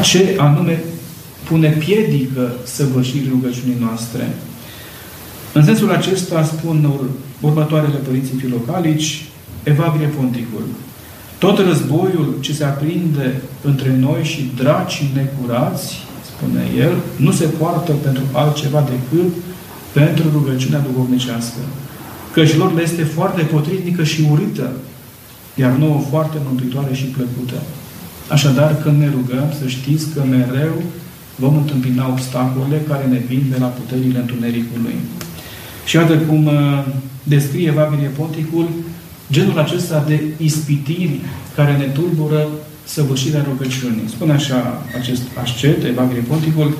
Ce anume pune piedică săvârșirii rugăciunii noastre? În sensul acesta spun următoarele părinții filocalici, Evagrie Ponticul. Tot războiul ce se aprinde între noi și dracii necurați, spune el, nu se poartă pentru altceva decât pentru rugăciunea duhovnicească. Căci lor le este foarte potrivnică și urâtă, iar nouă foarte mântuitoare și plăcută. Așadar, când ne rugăm, să știți că mereu vom întâmpina obstacole care ne vin de la puterile întunericului. Și iată cum descrie Evagrie Ponticul genul acesta de ispitiri care ne tulbură săvârșirea rugăciunii. Spune așa acest ascet, Evagrie Ponticul,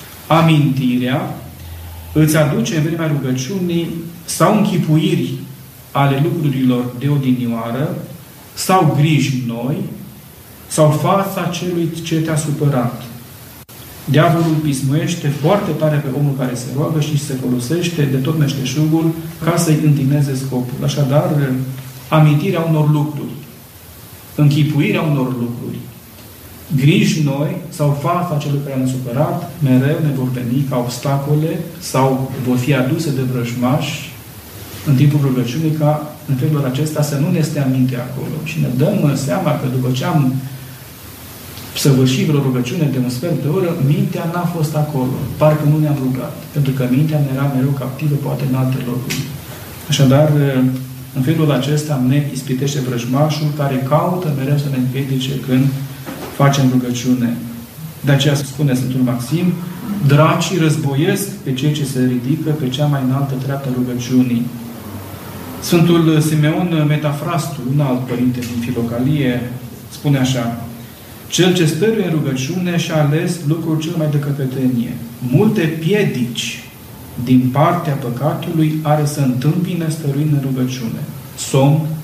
amintirea îți aduce în vremea rugăciunii sau închipuiri ale lucrurilor de odinioară, sau griji noi, sau fața celui ce te-a supărat. Diavolul pismuiește foarte tare pe omul care se roagă și se folosește de tot meșteșugul ca să-i întineze scopul. Așadar, amintirea unor lucruri, închipuirea unor lucruri, griji noi sau fața celui care ne-a supărat, mereu ne vor veni ca obstacole sau vor fi aduse de vrăjmași în timpul rugăciunii ca în felul acesta să nu ne stea mintea acolo. Și ne dăm seama că după ce am săvârșit vreo rugăciune de un sfert de oră, mintea n-a fost acolo. Parcă nu ne-am rugat. Pentru că mintea ne era mereu captivă, poate în alte locuri. Așadar, în felul acesta ne ispitește vrăjmașul care caută mereu să ne împiedice când facem rugăciune. De aceea spune Sfântul Maxim, dracii războiesc pe cei ce se ridică pe cea mai înaltă treaptă rugăciunii. Sfântul Simeon Metafrastu, un alt părinte din Filocalie, spune așa, cel ce stăruie în rugăciune și-a ales lucrul cel mai de căpetenie. Multe piedici din partea păcatului are să întâmpine stăruind în rugăciune. Somn,